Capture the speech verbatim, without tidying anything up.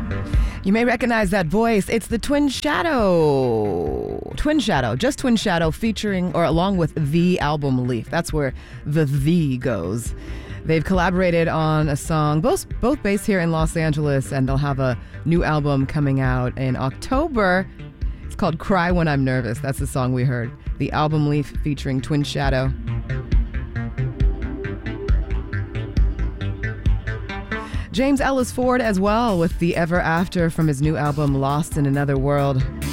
You may recognize that voice. It's the Twin Shadow. Twin Shadow, just Twin Shadow, featuring or along with The Album Leaf. That's where the the goes. They've collaborated on a song, both both based here in Los Angeles, and they'll have a new album coming out in October. It's called Cry When I'm Nervous. That's the song we heard. The Album Leaf featuring Twin Shadow. James Ellis Ford as well with The Ever After from his new album Lost in Another World.